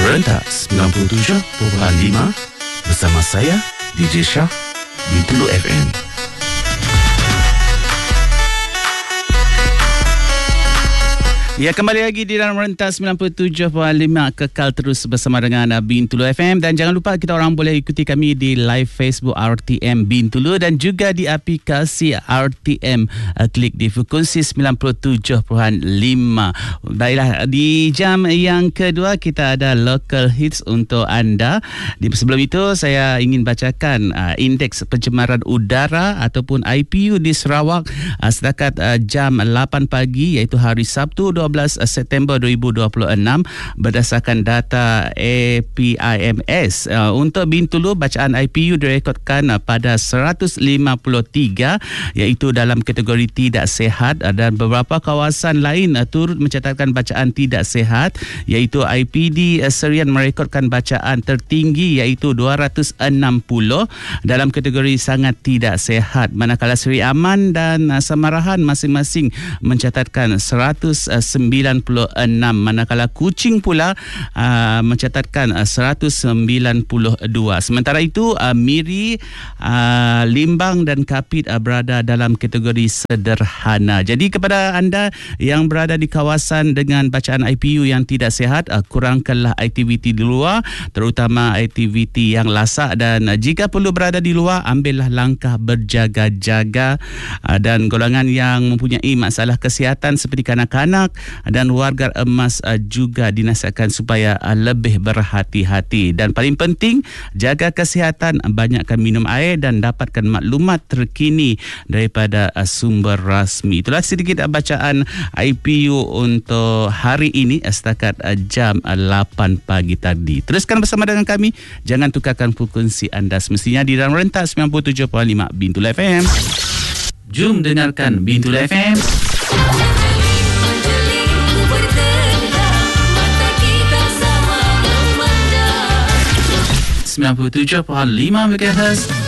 Rentas 97.5 bersama saya DJ Shah di Tulu FM. Ya, kembali lagi di dalam Rentas 97.5, kekal terus bersama dengan Bintulu FM. Dan jangan lupa kita orang boleh ikuti kami di live Facebook RTM Bintulu dan juga di aplikasi RTM. Klik di frekuensi 97.5. Baiklah, di jam yang kedua kita ada local hits untuk anda. Sebelum itu saya ingin bacakan indeks pencemaran udara ataupun IPU di Sarawak setakat jam 8 pagi iaitu hari Sabtu 12 September 2026 berdasarkan data APIMS. Untuk Bintulu, bacaan IPU direkodkan pada 153 iaitu dalam kategori tidak sihat, dan beberapa kawasan lain turut mencatatkan bacaan tidak sihat iaitu IPD Serian merekodkan bacaan tertinggi iaitu 260 dalam kategori sangat tidak sihat, manakala Seri Aman dan Samarahan masing-masing mencatatkan 196, manakala Kuching pula mencatatkan 192. Sementara itu Miri, Limbang dan Kapit berada dalam kategori sederhana. Jadi kepada anda yang berada di kawasan dengan bacaan IPU yang tidak sihat, kurangkanlah aktiviti di luar, terutama aktiviti yang lasak, dan jika perlu berada di luar, ambillah langkah berjaga-jaga. Dan golongan yang mempunyai masalah kesihatan seperti kanak-kanak dan warga emas juga dinasihatkan supaya lebih berhati-hati. Dan paling penting, jaga kesihatan, banyakkan minum air dan dapatkan maklumat terkini daripada sumber rasmi. Itulah sedikit bacaan IPU untuk hari ini setakat jam 8 pagi tadi. Teruskan bersama dengan kami, jangan tukarkan frekuensi anda, semestinya di dalam Rentas 97.5 Bintulu FM. Jom dengarkan Bintulu FM. 97.5 MHz